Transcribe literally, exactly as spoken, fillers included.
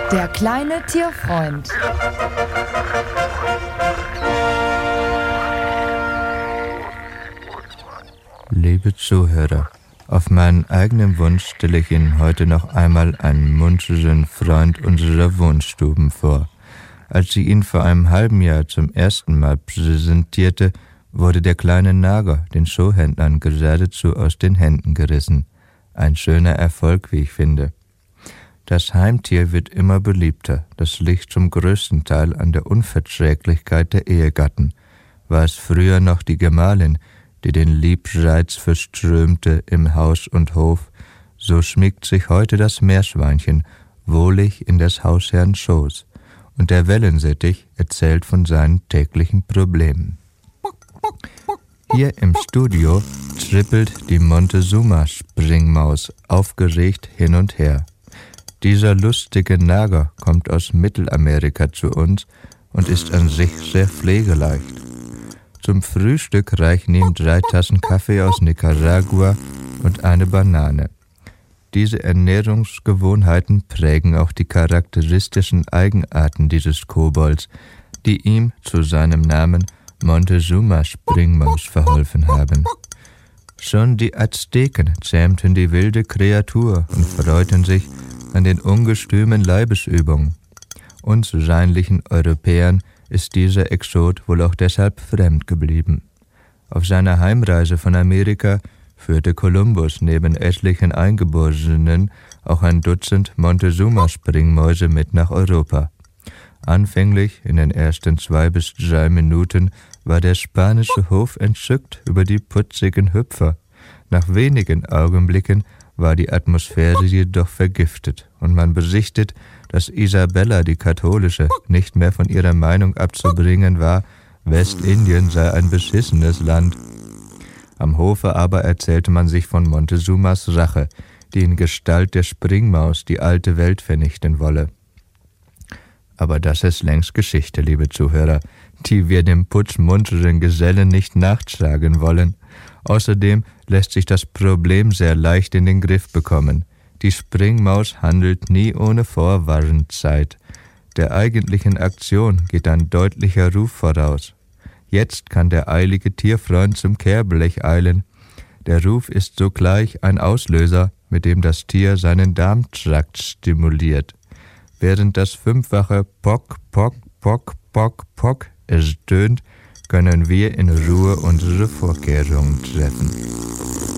Der kleine Tierfreund. Liebe Zuhörer, auf meinen eigenen Wunsch stelle ich Ihnen heute noch einmal einen muntrigen Freund unserer Wohnstuben vor. Als ich ihn vor einem halben Jahr zum ersten Mal präsentierte, wurde der kleine Nager den Showhändlern geradezu aus den Händen gerissen. Ein schöner Erfolg, wie ich finde. Das Heimtier wird immer beliebter. Das liegt zum größten Teil an der Unverträglichkeit der Ehegatten. War es früher noch die Gemahlin, die den Liebreiz verströmte im Haus und Hof, so schmiegt sich heute das Meerschweinchen wohlig in des Hausherrn Schoß, und der Wellensittich erzählt von seinen täglichen Problemen. Hier im Studio trippelt die Montezuma-Springmaus aufgeregt hin und her. Dieser lustige Nager kommt aus Mittelamerika zu uns und ist an sich sehr pflegeleicht. Zum Frühstück reichen ihm drei Tassen Kaffee aus Nicaragua und eine Banane. Diese Ernährungsgewohnheiten prägen auch die charakteristischen Eigenarten dieses Kobolds, die ihm zu seinem Namen Montezuma-Springmaus verholfen haben. Schon die Azteken zähmten die wilde Kreatur und freuten sich an den ungestümen Leibesübungen. Uns reinlichen Europäern ist dieser Exot wohl auch deshalb fremd geblieben. Auf seiner Heimreise von Amerika führte Kolumbus neben etlichen Eingeborenen auch ein Dutzend Montezuma-Springmäuse mit nach Europa. Anfänglich, in den ersten zwei bis drei Minuten, war der spanische Hof entzückt über die putzigen Hüpfer. Nach wenigen Augenblicken war die Atmosphäre jedoch vergiftet und man berichtet, dass Isabella die Katholische nicht mehr von ihrer Meinung abzubringen war, Westindien sei ein beschissenes Land. Am Hofe aber erzählte man sich von Montezumas Rache, die in Gestalt der Springmaus die alte Welt vernichten wolle. Aber das ist längst Geschichte, liebe Zuhörer, die wir dem putzmunteren Gesellen nicht nachtragen wollen. Außerdem lässt sich das Problem sehr leicht in den Griff bekommen. Die Springmaus handelt nie ohne Vorwarnzeit. Der eigentlichen Aktion geht ein deutlicher Ruf voraus. Jetzt kann der eilige Tierfreund zum Kehrblech eilen. Der Ruf ist sogleich ein Auslöser, mit dem das Tier seinen Darmtrakt stimuliert. Während das fünffache Pock, Pock, Pock, Pock, Pock ertönt, können wir in Ruhe unsere Vorkehrungen treffen.